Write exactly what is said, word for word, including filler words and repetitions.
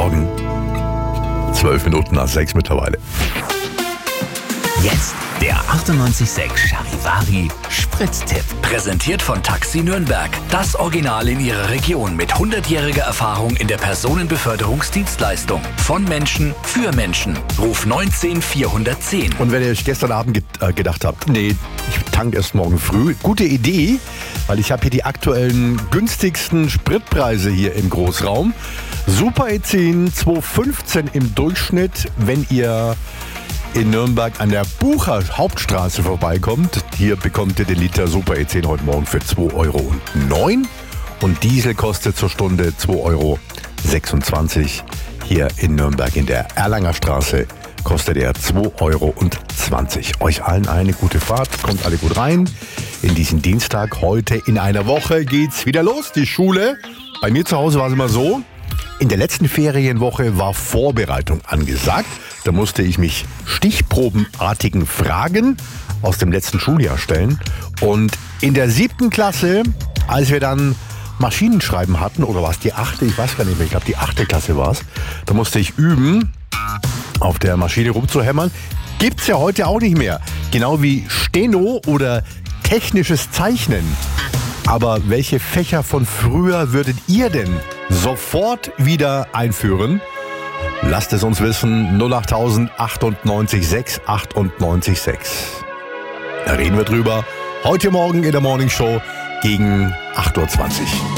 Morgen. Zwölf Minuten nach sechs mittlerweile. Jetzt der achtundneunzig Komma sechs Charivari Spritztipp. Präsentiert von Taxi Nürnberg. Das Original in ihrer Region mit hundertjähriger Erfahrung in der Personenbeförderungsdienstleistung. Von Menschen für Menschen. Ruf neunzehn vierhundertzehn. Und wenn ihr euch gestern Abend ge- äh, gedacht habt, nee, ich tank erst morgen früh, gute Idee, weil ich habe hier die aktuellen günstigsten Spritpreise hier im Großraum. Super E zehn zwei fünfzehn im Durchschnitt, wenn ihr in Nürnberg an der Bucher Hauptstraße vorbeikommt. Hier bekommt ihr den Liter Super E zehn heute Morgen für zwei Euro neun und Diesel kostet zur Stunde zwei Euro sechsundzwanzig. Hier in Nürnberg in der Erlanger Straße kostet er zwei Euro zwanzig. Euch allen eine gute Fahrt, kommt alle gut rein in diesen Dienstag. Heute in einer Woche geht's wieder los, die Schule. Bei mir zu Hause war es immer so, in der letzten Ferienwoche war Vorbereitung angesagt. Da musste ich mich stichprobenartigen Fragen aus dem letzten Schuljahr stellen. Und in der siebten Klasse, als wir dann Maschinenschreiben hatten, oder war es die achte, ich weiß gar nicht mehr, ich glaube die achte Klasse war es, da musste ich üben, auf der Maschine rumzuhämmern. Gibt's ja heute auch nicht mehr. Genau wie Steno oder technisches Zeichnen. Aber welche Fächer von früher würdet ihr denn sofort wieder einführen? Lasst es uns wissen, null acht null acht acht sechs acht neun sechs. Da reden wir drüber. Heute Morgen in der Morning Show gegen acht Uhr zwanzig.